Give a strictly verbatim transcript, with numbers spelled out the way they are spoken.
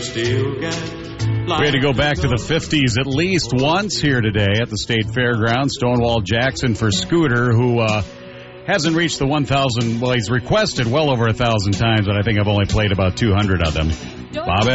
Still got We had to go back to the fifties at least once here today at the State Fairgrounds. Stonewall Jackson for Scooter, who uh, hasn't reached the one thousand. Well, he's requested well over one thousand times, but I think I've only played about two hundred of them. Bob